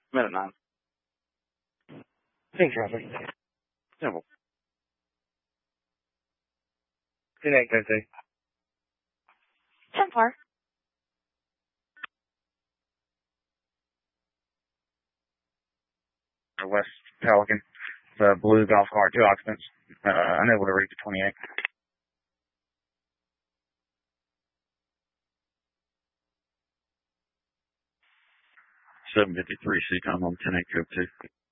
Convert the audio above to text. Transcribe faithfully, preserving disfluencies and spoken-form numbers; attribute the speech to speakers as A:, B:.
A: Minute nine.
B: Thanks, Robert.
A: Simple.
B: Good night, Thursday.
C: ten four.
A: West Pelican. The blue golf cart, two occupants. Uh, unable to reach the twenty-eight. seven fifty-three, C-Com on ten eight two.